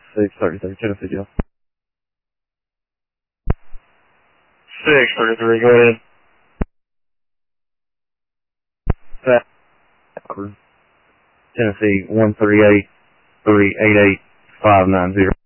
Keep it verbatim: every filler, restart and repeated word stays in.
six thirty-three, Tennessee Jail. six thirty-three, go ahead. Tennessee one three eight three eight eight five nine zero.